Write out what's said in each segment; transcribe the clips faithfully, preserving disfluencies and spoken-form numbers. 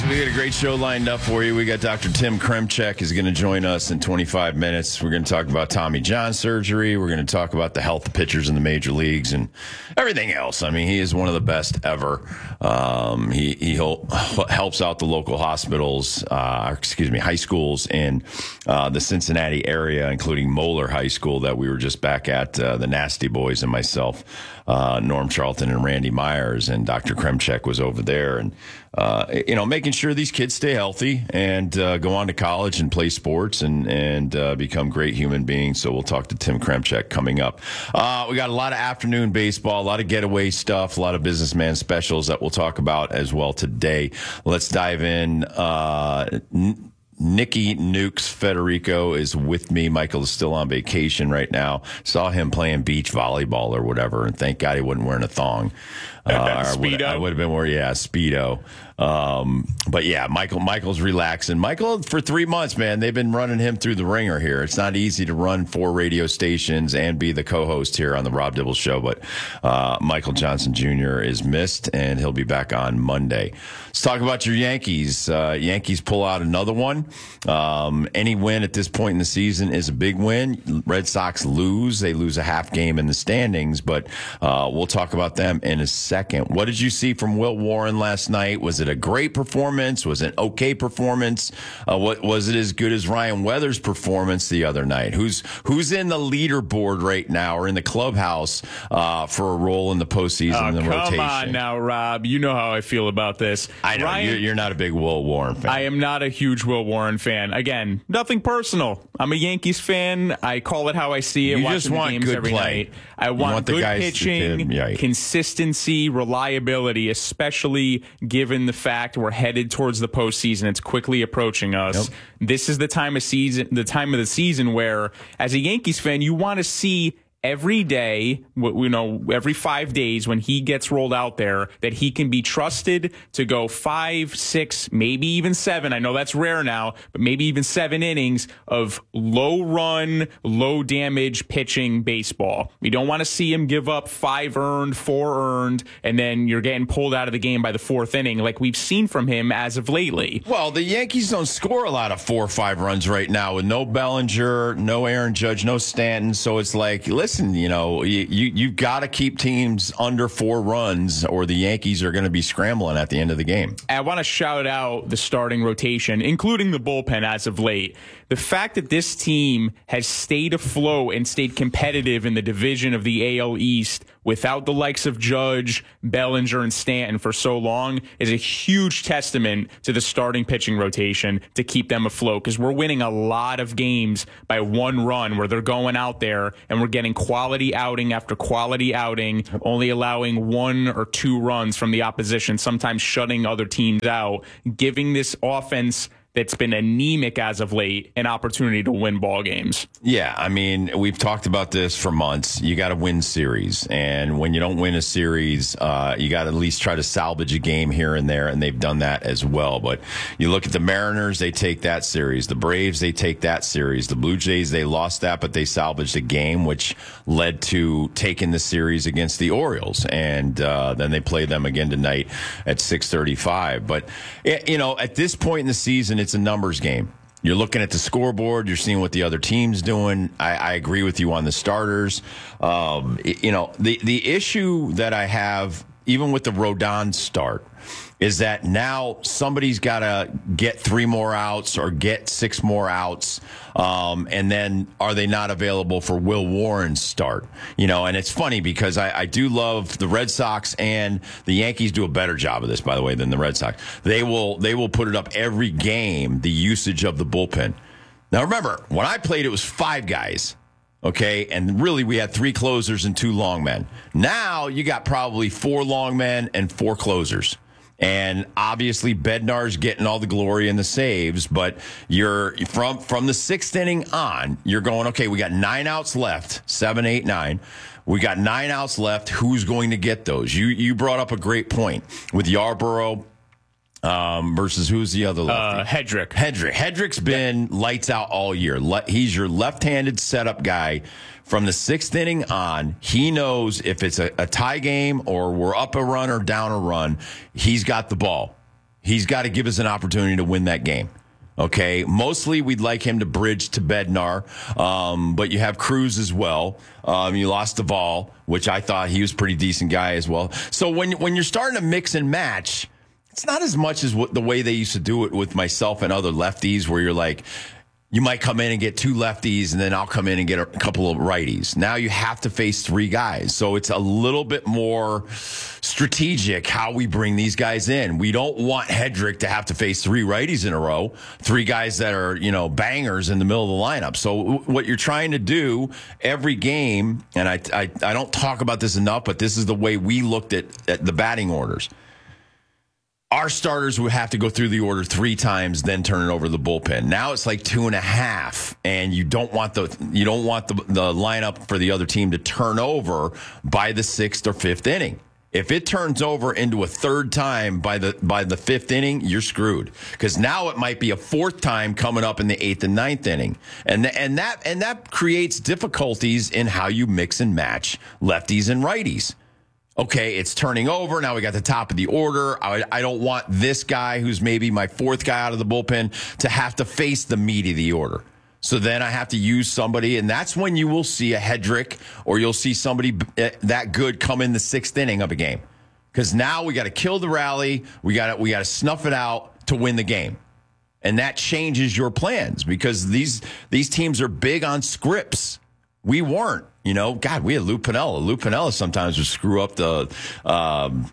we got a great show lined up for you. We got Doctor Tim Kremchek is going to join us in twenty-five minutes. We're going to talk about Tommy John surgery. We're going to talk about the health of pitchers in the major leagues and everything else. I mean, he is one of the best ever. Um, he he helps out the local hospitals, uh, excuse me, high schools in uh, the Cincinnati area, including Moeller High School that we were just back at, uh, the Nasty Boys and myself, uh, Norm Charlton and Randy Myers, and Doctor Kremchek was over there. And Uh, you know, making sure these kids stay healthy and uh, go on to college and play sports and and uh, become great human beings. So we'll talk to Tim Kremchek coming up. Uh, we got a lot of afternoon baseball, a lot of getaway stuff, a lot of businessman specials that we'll talk about as well today. Let's dive in. Uh, n- Nicky Nukes Federico is with me. Michael is still on vacation right now. Saw him playing beach volleyball or whatever, and thank God he wasn't wearing a thong. Uh, Speedo. I would have been wearing, yeah, Speedo. Um, but yeah, Michael, Michael's relaxing. Michael, for three months, man, they've been running him through the ringer here. It's not easy to run four radio stations and be the co-host here on the Rob Dibble Show. But uh, Michael Johnson Junior is missed, and he'll be back on Monday. Let's talk about your Yankees. Uh, Yankees pull out another one. Um, any win at this point in the season is a big win. Red Sox lose. They lose a half game in the standings, but uh, we'll talk about them in a second. What did you see from Will Warren last night? Was it a great performance? Was it an okay performance? Uh, what was it as good as Ryan Weathers' performance the other night? Who's who's in the leaderboard right now or in the clubhouse uh, for a role in the postseason oh, in the come rotation? Come on now, Rob. You know how I feel about this. I know Ryan, you're, you're not a big Will Warren fan. I am not a huge Will Warren fan. Again, nothing personal. I'm a Yankees fan. I call it how I see it. You watching just want games good every play. night. I want, want the good guys to pitching, hit, yeah. consistency, reliability, especially given the fact we're headed towards the postseason. It's quickly approaching us. Yep. This is the time of season, the time of the season where, as a Yankees fan, you want to see every day, you know, every five days when he gets rolled out there, that he can be trusted to go five, six, maybe even seven. I know that's rare now, but maybe even seven innings of low run, low damage pitching baseball. We don't want to see him give up five earned, four earned, and then you're getting pulled out of the game by the fourth inning like we've seen from him as of lately. Well, the Yankees don't score a lot of four or five runs right now with no Bellinger, no Aaron Judge, no Stanton. So it's like, listen, you know, you, you, you've got to keep teams under four runs or the Yankees are going to be scrambling at the end of the game. I want to shout out the starting rotation, including the bullpen as of late. The fact that this team has stayed afloat and stayed competitive in the division of the A L East without the likes of Judge, Bellinger, and Stanton for so long is a huge testament to the starting pitching rotation to keep them afloat, because we're winning a lot of games by one run where they're going out there and we're getting quality outing after quality outing, only allowing one or two runs from the opposition, sometimes shutting other teams out, giving this offense that's been anemic as of late an opportunity to win ball games. Yeah, I mean, we've talked about this for months. You got to win series. And when you don't win a series, uh, you got to at least try to salvage a game here and there, and they've done that as well. But you look at the Mariners, they take that series. The Braves, they take that series. The Blue Jays, they lost that, but they salvaged a game, which led to taking the series against the Orioles. And uh, then they play them again tonight at six thirty-five. But, you know, at this point in the season, it's a numbers game. You're looking at the scoreboard. You're seeing what the other team's doing. I, I agree with you on the starters. Um, you know, the, the issue that I have, even with the Rodon start, is that now somebody's got to get three more outs or get six more outs. Um, and then are they not available for Will Warren's start? You know, and it's funny because I, I do love the Red Sox, and the Yankees do a better job of this, by the way, than the Red Sox. They will, they will put it up every game, the usage of the bullpen. Now, remember, when I played, it was five guys. Okay, and really we had three closers and two long men. Now you got probably four long men and four closers. And obviously Bednar's getting all the glory and the saves, but you're from from the sixth inning on, you're going, okay, we got nine outs left, seven, eight, nine. We got nine outs left. Who's going to get those? You you brought up a great point with Yarborough. Um, versus who's the other lefty? Uh, Hedrick. Hedrick. Hedrick's been lights out all year. Le- he's your left-handed setup guy from the sixth inning on. He knows if it's a, a tie game or we're up a run or down a run, he's got the ball. He's got to give us an opportunity to win that game. Okay, mostly we'd like him to bridge to Bednar, um, but you have Cruz as well. Um, you lost Duvall, which I thought he was a pretty decent guy as well. So when when you're starting to mix and match, it's not as much as what the way they used to do it with myself and other lefties, where you're like, you might come in and get two lefties, and then I'll come in and get a couple of righties. Now you have to face three guys. So it's a little bit more strategic how we bring these guys in. We don't want Hedrick to have to face three righties in a row, three guys that are, you know, bangers in the middle of the lineup. So what you're trying to do every game, and I, I, I don't talk about this enough, but this is the way we looked at, at the batting orders. Our starters would have to go through the order three times, then turn it over to the bullpen. Now it's like two and a half, and you don't want the you don't want the, the lineup for the other team to turn over by the sixth or fifth inning. If it turns over into a third time by the by the fifth inning, you're screwed, because now it might be a fourth time coming up in the eighth and ninth inning, and th- and that and that creates difficulties in how you mix and match lefties and righties. Okay, it's turning over. Now we got the top of the order. I, I don't want this guy, who's maybe my fourth guy out of the bullpen, to have to face the meat of the order. So then I have to use somebody, and that's when you will see a Hedrick, or you'll see somebody that good come in the sixth inning of a game. Because now we got to kill the rally. We got to we got to snuff it out to win the game. And that changes your plans, because these these teams are big on scripts. We weren't. You know, God, we had Lou Piniella. Lou Piniella sometimes would screw up the um,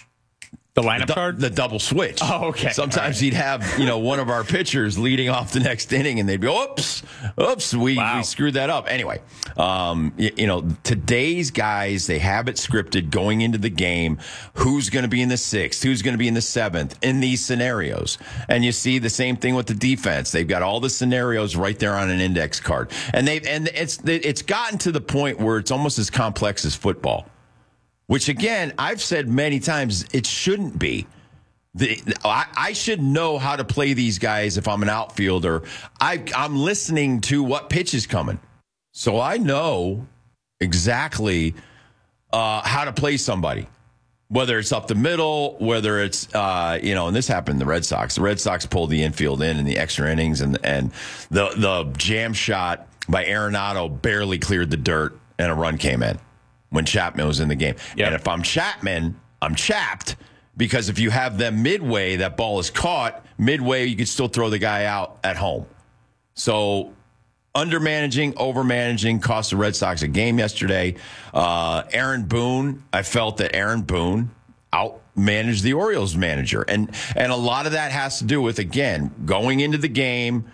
the lineup the, card, the double switch. Oh, okay. Sometimes right. he'd have, you know, one of our pitchers leading off the next inning, and they'd be, oops, oops, we, wow. we screwed that up. Anyway, um, you, you know, today's guys, they have it scripted going into the game. Who's going to be in the sixth? Who's going to be in the seventh in these scenarios? And you see the same thing with the defense. They've got all the scenarios right there on an index card, and they and it's it's gotten to the point where it's almost as complex as football. Which, again, I've said many times, it shouldn't be. The, I, I should know how to play these guys if I'm an outfielder. I, I'm listening to what pitch is coming. So I know exactly uh, how to play somebody, whether it's up the middle, whether it's, uh, you know, and this happened in the Red Sox. The Red Sox pulled the infield in in the extra innings, and, and the, the jam shot by Arenado barely cleared the dirt, and a run came in when Chapman was in the game. Yep. And if I'm Chapman, I'm chapped, because if you have them midway, that ball is caught midway, you could still throw the guy out at home. So under-managing, over-managing cost the Red Sox a game yesterday. Uh, Aaron Boone, I felt that Aaron Boone out-managed the Orioles manager. And, and a lot of that has to do with, again, going into the game,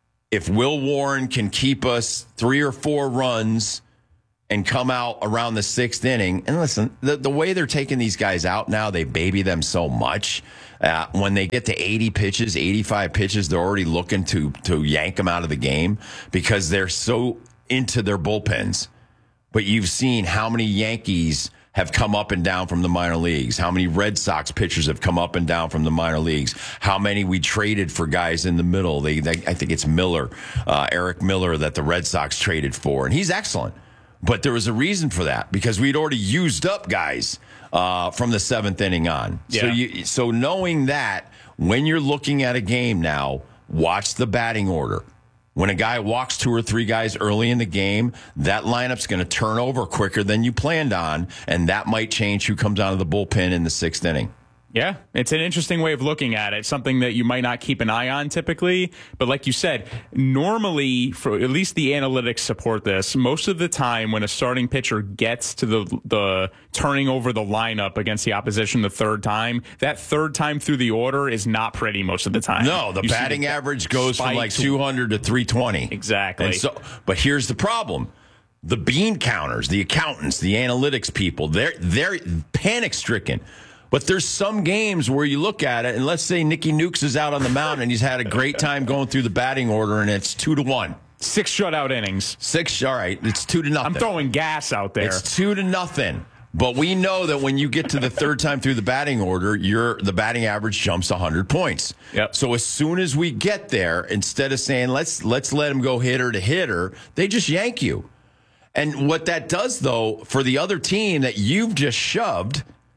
if Will Warren can keep us three or four runs and come out around the sixth inning. And listen, the, the way they're taking these guys out now, they baby them so much. Uh, when they get to eighty pitches, eighty-five pitches, they're already looking to to yank them out of the game, because they're so into their bullpens. But you've seen how many Yankees have come up and down from the minor leagues, how many Red Sox pitchers have come up and down from the minor leagues, how many we traded for guys in the middle. They, they I think it's Miller, uh, Eric Miller, that the Red Sox traded for, and he's excellent. But there was a reason for that, because we'd already used up guys uh, from the seventh inning on. Yeah. So, you, so knowing that, when you're looking at a game now, watch the batting order. When a guy walks two or three guys early in the game, that lineup's going to turn over quicker than you planned on, and that might change who comes out of the bullpen in the sixth inning. Yeah, it's an interesting way of looking at it, something that you might not keep an eye on typically. But like you said, normally, for at least the analytics support this, most of the time when a starting pitcher gets to the the turning over the lineup against the opposition the third time, that third time through the order is not pretty most of the time. No, the you batting the average goes from like two hundred to three twenty. Exactly. And so, but here's the problem. The bean counters, the accountants, the analytics people, they're they're panic-stricken. But there's some games where you look at it, and let's say Nicky Nukes is out on the mound and he's had a great time going through the batting order, and it's two to one. Six shutout innings. Six, all right. It's two to nothing. I'm throwing gas out there. It's two to nothing. But we know that when you get to the third time through the batting order, your the batting average jumps one hundred points. Yep. So as soon as we get there, instead of saying, let's let's let him go hitter to hitter, they just yank you. And what that does, though, for the other team that you've just shoved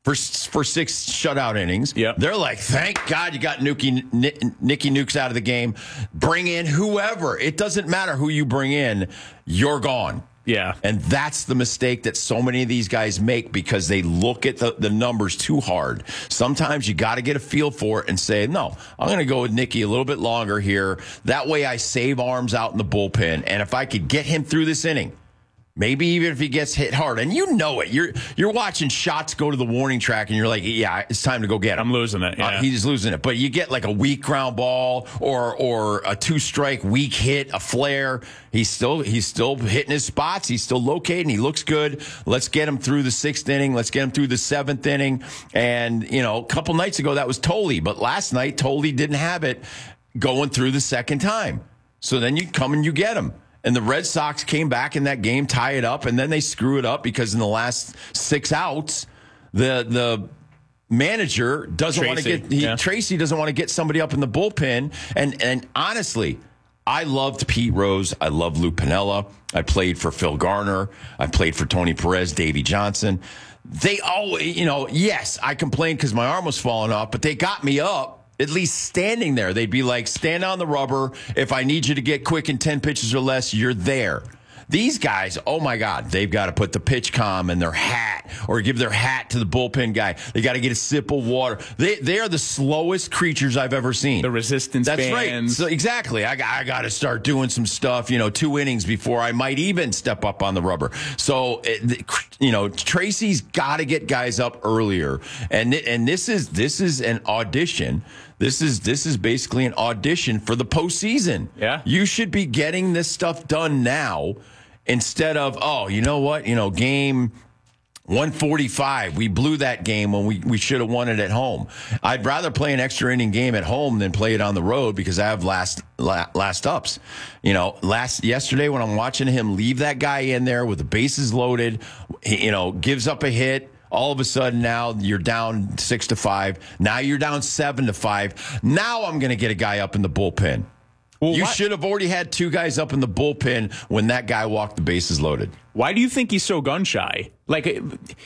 for for six shutout innings. Yep. They're like, thank God you got Nuki, N- Nicky Nukes out of the game. Bring in whoever. It doesn't matter who you bring in. You're gone. Yeah. And that's the mistake that so many of these guys make because they look at the, the numbers too hard. Sometimes you got to get a feel for it and say, no, I'm going to go with Nicky a little bit longer here. That way I save arms out in the bullpen. And if I could get him through this inning, maybe even if he gets hit hard, and you know it, you're you're watching shots go to the warning track, and you're like, yeah, it's time to go get him. I'm losing it. Yeah. Uh, he's losing it. But you get like a weak ground ball or or a two strike weak hit, a flare. He's still he's still hitting his spots. He's still locating. He looks good. Let's get him through the sixth inning. Let's get him through the seventh inning. And you know, a couple nights ago that was Tolley, but last night Tolley didn't have it going through the second time. So then you come and you get him. And the Red Sox came back in that game, tie it up, and then they screw it up because in the last six outs, the the manager doesn't want to Tracy, get he, yeah. Tracy doesn't want to get somebody up in the bullpen. And and honestly, I loved Pete Rose. I love Lou Piniella. I played for Phil Garner. I played for Tony Perez, Davey Johnson. They always, you know, yes, I complained because my arm was falling off, but they got me up. At least standing there, they'd be like, stand on the rubber. If I need you to get quick in ten pitches or less, you're there. These guys, oh my God, they've got to put the pitch comm in their hat or give their hat to the bullpen guy. They got to get a sip of water. They they are the slowest creatures I've ever seen. The resistance That's bands. right. So exactly. I, I got to start doing some stuff, you know, two innings before I might even step up on the rubber. So, you know, Tracy's got to get guys up earlier. And and this is this is an audition. This is this is basically an audition for the postseason. Yeah. You should be getting this stuff done now instead of, oh, you know what? You know, game one forty-five, we blew that game when we, we should have won it at home. I'd rather play an extra inning game at home than play it on the road because I have last la, last ups. You know, last yesterday when I'm watching him leave that guy in there with the bases loaded, he, you know, gives up a hit. All of a sudden now you're down six to five. Now you're down seven to five. Now I'm going to get a guy up in the bullpen. Well, you what? should have already had two guys up in the bullpen when that guy walked the bases loaded. Why do you think he's so gun shy? Like,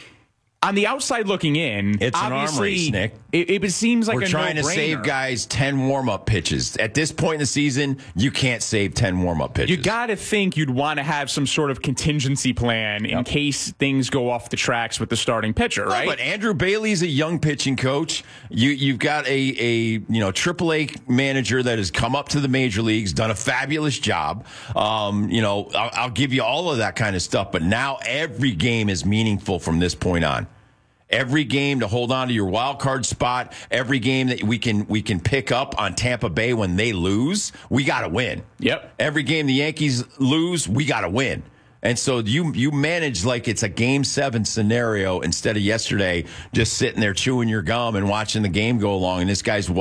on the outside looking in, it's an arm race, Nick. It, it seems like we're a trying no-brainer. to save guys ten warm-up pitches. At this point in the season, you can't save ten warm-up pitches. You got to think you'd want to have some sort of contingency plan yep. in case things go off the tracks with the starting pitcher, right? No, but Andrew Bailey's a young pitching coach. You, you've got a, a you know triple A manager that has come up to the major leagues, done a fabulous job. Um, you know, I'll, I'll give you all of that kind of stuff. But now every game is meaningful from this point on. Every game to hold on to your wild card spot, every game that we can we can pick up on Tampa Bay when they lose, we got to win. Yep. Every game the Yankees lose, we got to win. And so you you manage like it's a game seven scenario instead of yesterday just sitting there chewing your gum and watching the game go along. And this guy's